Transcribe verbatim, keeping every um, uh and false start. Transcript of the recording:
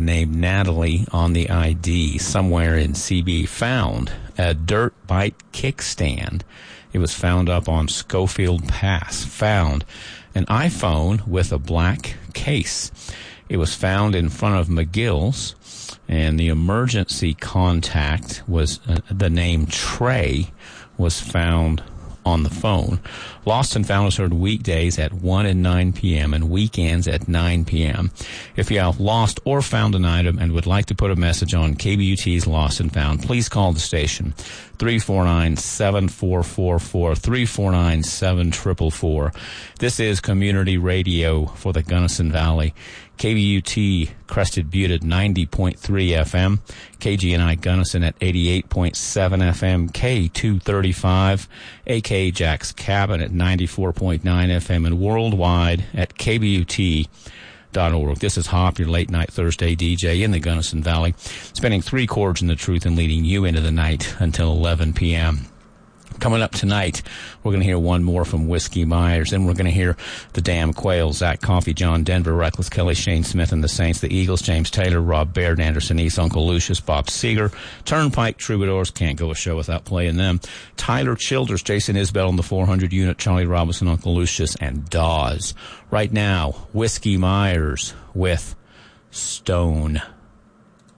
named Natalie on the I D somewhere in C B found a dirt bike kickstand. It was found up on Schofield Pass. Found an iPhone with a black case. It was found in front of McGill's, and the emergency contact was uh, the name Trey was found on the phone. Lost and Found is heard weekdays at one and nine p.m. and weekends at nine p.m. If you have lost or found an item and would like to put a message on K B U T's Lost and Found, please call the station three four nine, seven four four four, three four nine, seven four four four. This is community radio for the Gunnison Valley. K B U T Crested Butte at ninety point three F M, K G N I Gunnison at eighty-eight point seven F M, K two thirty-five, A K Jack's Cabin at ninety-four point nine F M, and worldwide at K B U T dot org. This is Hop, your late night Thursday D J in the Gunnison Valley, spinning three chords in the truth and leading you into the night until eleven p.m. Coming up tonight, we're going to hear one more from Whiskey Myers. Then we're going to hear the Damn Quail, Zach Coffey, John Denver, Reckless Kelly, Shane Smith and the Saints, the Eagles, James Taylor, Rob Baird, Anderson East, Uncle Lucius, Bob Seeger, Turnpike Troubadours, can't go a show without playing them, Tyler Childers, Jason Isbell on the four hundred unit, Charlie Robinson, Uncle Lucius, and Dawes. Right now, Whiskey Myers with Stone.